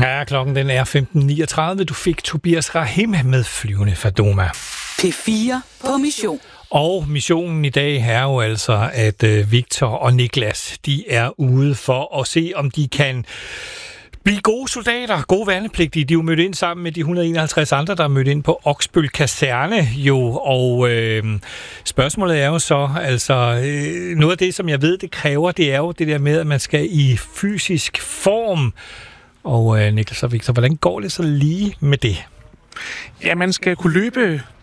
Ja, klokken den er 15.39. Du fik Tobias Rahim med Flyvende Fadoma. P4 på mission. Og missionen i dag er jo altså, at Victor og Niklas, de er ude for at se, om de kan blive gode soldater, gode værnepligtige. De er jo mødt ind sammen med de 151 andre, der er mødt ind på Oksbøl Kaserne jo. Og spørgsmålet er jo så, altså noget af det, som jeg ved, det kræver, det er jo det der med, at man skal i fysisk form. Og Niklas og Victor, hvordan går det så lige med det? Ja, man skal kunne løbe